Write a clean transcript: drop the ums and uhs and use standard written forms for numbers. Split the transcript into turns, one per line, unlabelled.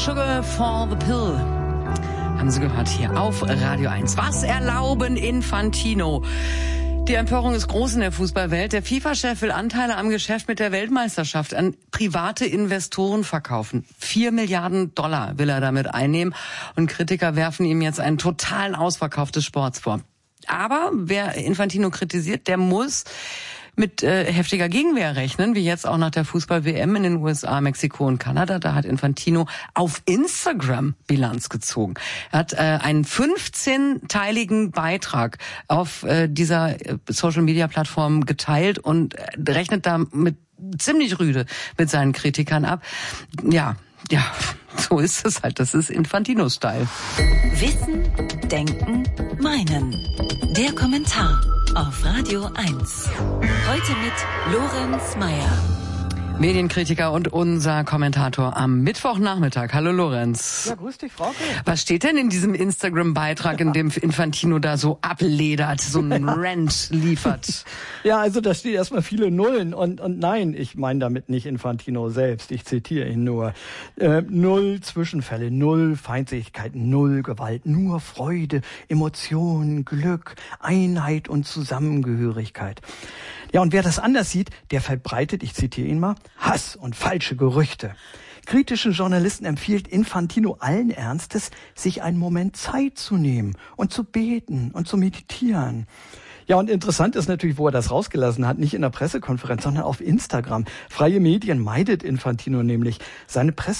Sugar for the Pill. Haben Sie gehört hier auf Radio 1. Was erlauben Infantino? Die Empörung ist groß in der Fußballwelt. Der FIFA-Chef will Anteile am Geschäft mit der Weltmeisterschaft an private Investoren verkaufen. 4 Milliarden Dollar will er damit einnehmen. Und Kritiker werfen ihm jetzt einen totalen Ausverkauf des Sports vor. Aber wer Infantino kritisiert, der muss mit heftiger Gegenwehr rechnen, wie jetzt auch nach der Fußball-WM in den USA, Mexiko und Kanada. Da hat Infantino auf Instagram Bilanz gezogen. Er hat einen 15-teiligen Beitrag auf dieser Social-Media-Plattform geteilt und rechnet damit ziemlich rüde mit seinen Kritikern ab. Ja, so ist es halt. Das ist Infantino-Style.
Wissen, denken, meinen. Der Kommentar auf Radio 1. Heute mit Lorenz Meyer.
Medienkritiker und unser Kommentator am Mittwochnachmittag. Hallo Lorenz.
Ja, grüß dich, Frauke.
Was steht denn in diesem Instagram-Beitrag, in dem Infantino da so abledert, so einen Rant liefert?
Ja, also da steht erstmal viele Nullen und nein, ich meine damit nicht Infantino selbst, ich zitiere ihn nur. 0 Zwischenfälle, 0 Feindseligkeiten, 0 Gewalt, nur Freude, Emotionen, Glück, Einheit und Zusammengehörigkeit. Ja, und wer das anders sieht, der verbreitet, ich zitiere ihn mal, Hass und falsche Gerüchte. Kritische Journalisten empfiehlt Infantino allen Ernstes, sich einen Moment Zeit zu nehmen und zu beten und zu meditieren. Ja, und interessant ist natürlich, wo er das rausgelassen hat, nicht in der Pressekonferenz, sondern auf Instagram. Freie Medien meidet Infantino nämlich. Seine